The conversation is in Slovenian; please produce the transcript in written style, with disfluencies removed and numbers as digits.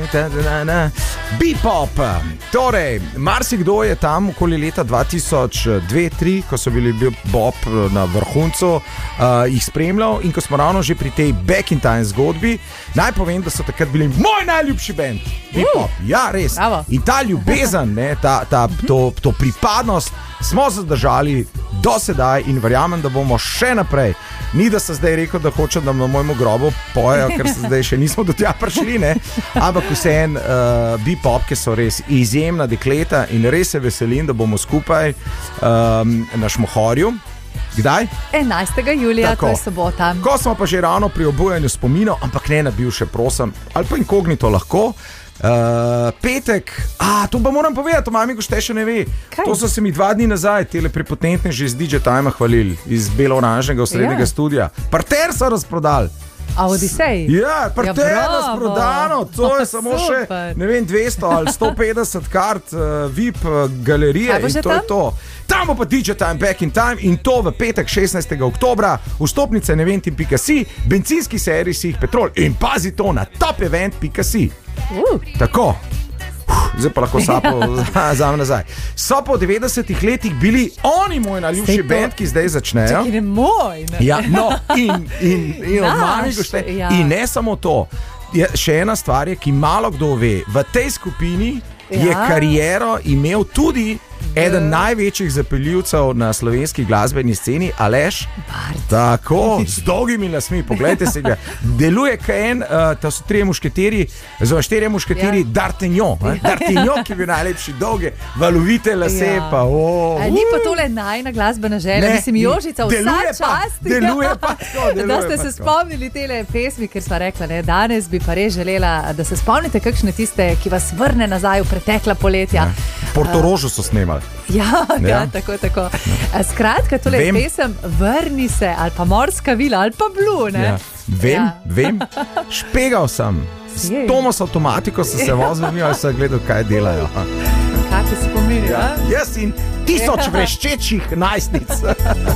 Bebop. Torej, marsikdo je tam okoli leta 2002-2003, ko so bili Bebop na vrhuncu, jih spremljal, in ko smo ravno že pri tej Back in Time zgodbi, naj povem, da so takrat bili moj najljubši band. Bebop. Ja, res. Bravo. In ta ljubezen, ne, to pripadnost smo zadržali do sedaj in verjamem, da bomo še naprej. Ni, da se zdaj rekel, da hočem, da na mojem grobu pojejo, ker se zdaj še nismo do tja prišli, ne? Ampak vseeno Bebop, ki so res izjemna dekleta in res se veselim, da bomo skupaj na Šmohorju. Kdaj? 11. julija, Tako. to je sobota. Ko smo pa že ravno pri obujanju spominov, ampak ne na bivše, prosim, ali pa inkognito lahko. Petek, to pa moram povedati, to mami Gošte še ne ve. Kaj? To so se mi 2 dni nazaj tele prepotentne že z DJ Time hvalili iz belo-oranžnega osrednjega studia. Parter so razprodali. A Odisej? Ja, parter bravo. razprodano, to je samo še, Super. ne vem, 200 ali 150 kart VIP galerije Kaj bo in že to je tam? to. Tam bo pa DJ Time, Back in Time in to v petek 16. oktobra. Vstopnice neventim.si, bencinski servisi Petrol in pazi to na topevent.si. Tako. Zdaj pa lahko sapo vzamem nazaj. So po 90-ih letih bili oni moj najljubši Sej to. band, ki zdaj začnejo. Čakaj, ne moj. Ne? Ja, no, in od mami Gošte. ja. In ne samo to. Še ena stvar je, ki malo kdo ve. V tej skupini je kariero imel tudi eden največjih zapeljivcev na slovenski glasbeni sceni, Aleš. Tako, z dolgimi lasmi, poglejte se ga. Deluje KN, to so 3 mušketeri, oziroma 4 mušketeri, D'Artagnan. D'Artagnan, ki bi najlepši dolge, valovite lase, pa Ni pa tole najna glasbena želja, mislim, Jožica, vsa čast. Deluje pa tako, Da ste se spomnili tele pesmi, ker sva rekla, ne, danes bi pa res želela, da se spomnite kakšne tiste, ki vas vrne nazaj v pretekla poletja. Portorožu so snemali. Ja, tako. Skratka, tole je pesem Vrni se, ali pa Morska vila, ali pa Blue, ne? Ja. Vem, špegal sem. S Tomas avtomatiko sem se vozil, ali sem gledal, kaj delajo. Kakšni spomini, ja? Jaz in 1000 vreščečih najstnic.